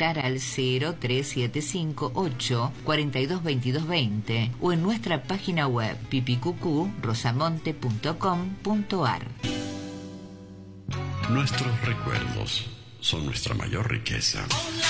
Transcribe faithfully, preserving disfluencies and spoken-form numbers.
contactar al cero tres siete cinco ocho cuatro dos dos dos dos cero o en nuestra página web pipicucú rosamonte punto com punto ar. Nuestros recuerdos son nuestra mayor riqueza.